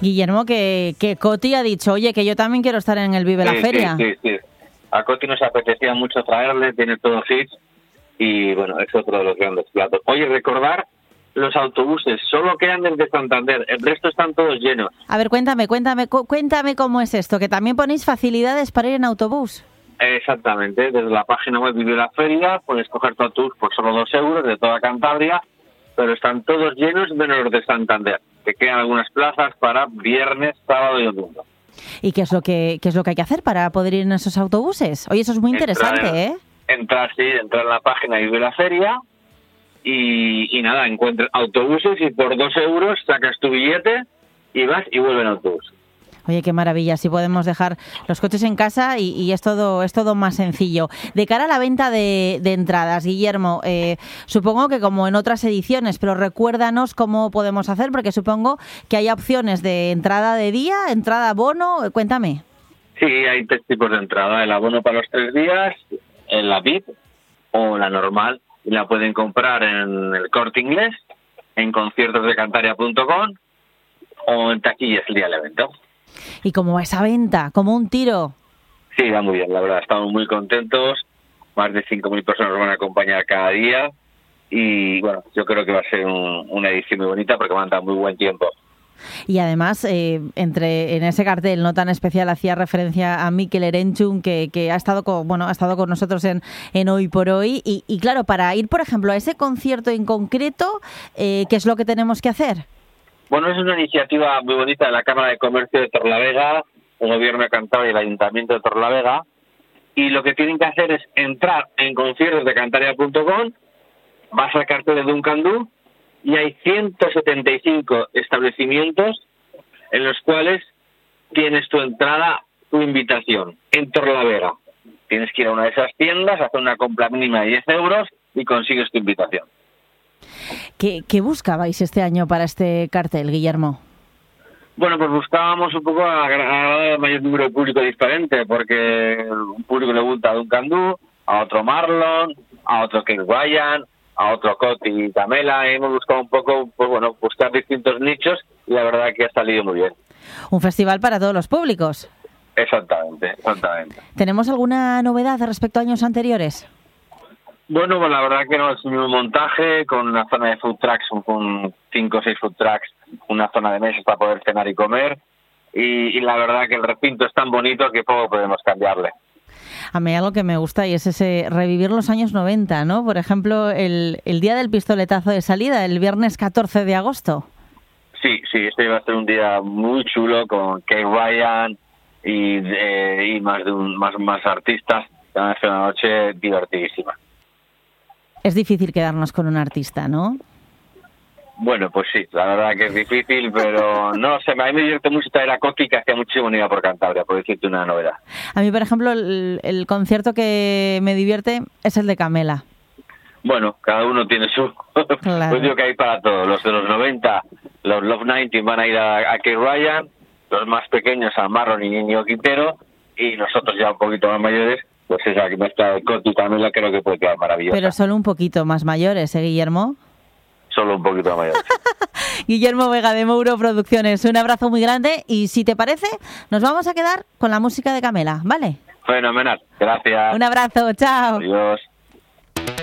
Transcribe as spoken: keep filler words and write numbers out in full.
Guillermo, que, que Coti ha dicho, oye, que yo también quiero estar en el Vive sí, la Feria. Sí, sí, sí. A Coti nos apetecía mucho traerle, tiene todos hits y bueno, es otro de los grandes platos. Oye, recordar, los autobuses solo quedan desde Santander, el resto están todos llenos. A ver, cuéntame, cuéntame, cu- cuéntame cómo es esto, que también ponéis facilidades para ir en autobús. Exactamente, desde la página web Vive la Feria puedes coger tu autobús por solo dos euros de toda Cantabria, pero están todos llenos menos los de Santander. Te quedan algunas plazas para viernes, sábado y domingo. ¿Y qué es lo que qué es lo que hay que hacer para poder ir en esos autobuses? Oye, eso es muy interesante, Entrar en, ¿eh? Entrar, sí, entrar en la página Vive la Feria y, y nada, encuentras autobuses y por dos euros sacas tu billete y vas y vuelves en autobús. Oye, qué maravilla, así podemos dejar los coches en casa y, y es todo es todo más sencillo. De cara a la venta de, de entradas, Guillermo, eh, supongo que como en otras ediciones, pero recuérdanos cómo podemos hacer, porque supongo que hay opciones de entrada de día, entrada bono, cuéntame. Sí, hay tres tipos de entrada, el abono para los tres días, en la V I P o la normal, y la pueden comprar en el Corte Inglés, en conciertos de cantaria punto com o en taquillas el día del evento. ¿Y cómo va esa venta? ¿Como un tiro? Sí, va muy bien, la verdad, estamos muy contentos, más de cinco mil personas nos van a acompañar cada día y bueno, yo creo que va a ser un, una edición muy bonita porque van a dar muy buen tiempo. Y además, eh, entre en ese cartel no tan especial hacía referencia a Mikel Erenchun, que, que ha estado con, bueno, ha estado con nosotros en, en Hoy por Hoy. Y, y claro, para ir, por ejemplo, a ese concierto en concreto, eh, ¿qué es lo que tenemos que hacer? Bueno, es una iniciativa muy bonita de la Cámara de Comercio de Torlavega, el Gobierno de Cantabria y el Ayuntamiento de Torlavega. Y lo que tienen que hacer es entrar en conciertos de cantaria punto com, vas al cartel de Duncan Du, y hay ciento setenta y cinco establecimientos en los cuales tienes tu entrada, tu invitación en Torlavega. Tienes que ir a una de esas tiendas, hacer una compra mínima de diez euros y consigues tu invitación. ¿Qué, qué buscabais este año para este cartel, Guillermo? Bueno, pues buscábamos un poco agradar al mayor número de público diferente, porque un público le gusta a Duncan Du, a otro Marlon, a otro Kate Ryan, a otro Coti y Camela. Hemos buscado un poco, pues bueno, buscar distintos nichos y la verdad que ha salido muy bien. Un festival para todos los públicos. Exactamente, exactamente. ¿Tenemos alguna novedad respecto a años anteriores? Bueno, pues la verdad que no, es un montaje con una zona de food trucks, con cinco o seis food trucks, una zona de mesas para poder cenar y comer y, y la verdad que el recinto es tan bonito que poco podemos cambiarle. A mí algo que me gusta y es ese revivir los años noventa, ¿no? Por ejemplo, el, el día del pistoletazo de salida, el viernes catorce de agosto. Sí, sí, este va a ser un día muy chulo con Kate Ryan y, eh, y más de un, más, más artistas. Va a ser una noche divertidísima. Es difícil quedarnos con un artista, ¿no? Bueno, pues sí, la verdad que es difícil, pero no sé, a mí me divierte mucho traer a Coti, que hacía muchísimo unidad por Cantabria, por decirte una novedad. A mí, por ejemplo, el, el concierto que me divierte es el de Camela. Bueno, cada uno tiene su... Claro. Pues digo que hay para todos. Los de los noventa, los Love noventa van a ir a, a Kate Ryan, los más pequeños a Marlon y Niño Quintero, y nosotros ya un poquito más mayores, pues esa que mezcla de Coti y Camela creo que puede quedar maravillosa. Pero solo un poquito más mayores, ¿eh, Guillermo? Solo un poquito más mayores. Guillermo Vega de Mouro Producciones, un abrazo muy grande y si te parece, nos vamos a quedar con la música de Camela, ¿vale? Fenomenal, gracias. Un abrazo, chao. Adiós.